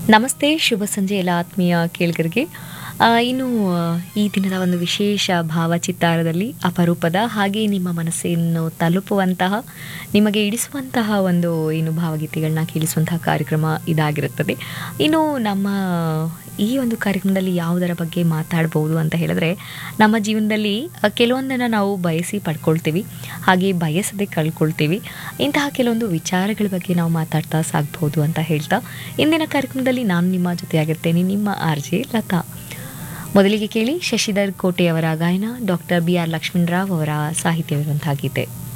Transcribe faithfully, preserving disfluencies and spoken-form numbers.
ನಮಸ್ತೆ, ಶುಭ ಸಂಜೆ ಎಲ್ಲ ಆತ್ಮೀಯ ಕೇಳುಗರಿಗೆ. ಆ, ಇನ್ನು ಆ, ಈ ದಿನದ ಒಂದು ವಿಶೇಷ ಭಾವಚಿತ್ತಾರದಲ್ಲಿ ಅಪರೂಪದ ಹಾಗೆ ನಿಮ್ಮ ಮನಸ್ಸನ್ನು ತಲುಪುವಂತಹ, ನಿಮಗೆ ಇಡಿಸುವಂತಹ ಒಂದು ಏನು ಭಾವಗೀತೆಗಳನ್ನ ಕೇಳಿಸುವಂತಹ ಕಾರ್ಯಕ್ರಮ ಇದಾಗಿರುತ್ತದೆ. ಇನ್ನು ನಮ್ಮ ಈ ಒಂದು ಕಾರ್ಯಕ್ರಮದಲ್ಲಿ ಯಾವುದರ ಬಗ್ಗೆ ಮಾತಾಡ್ಬೋದು ಅಂತ ಹೇಳಿದ್ರೆ, ನಮ್ಮ ಜೀವನದಲ್ಲಿ ಆ, ಕೆಲವೊಂದನ್ನು ನಾವು ಬಯಸಿ ಪಡ್ಕೊಳ್ತೀವಿ, ಹಾಗೆ ಬಯಸದೆ ಕಳ್ಕೊಳ್ತೀವಿ. ಇಂತಹ ಕೆಲವೊಂದು ವಿಚಾರಗಳ ಬಗ್ಗೆ ನಾವು ಮಾತಾಡ್ತಾ ಸಾಗ್ಬೋದು ಅಂತ ಹೇಳ್ತಾ ಇಂದಿನ ಕಾರ್ಯಕ್ರಮದಲ್ಲಿ ನಾನು ನಿಮ್ಮ ಜೊತೆಯಾಗಿರ್ತೇನೆ, ನಿಮ್ಮ ಆರ್ ಜೆ ಲತಾ. ಮೊದಲಿಗೆ ಕೇಳಿ ಶಶಿಧರ್ ಕೋಟೆಯವರ ಗಾಯನ, ಡಾಕ್ಟರ್ ಬಿ ಆರ್ ಲಕ್ಷ್ಮಣರಾವ್ ಅವರ ಸಾಹಿತ್ಯವಿರುವಂತಹ ಗೀತೆ.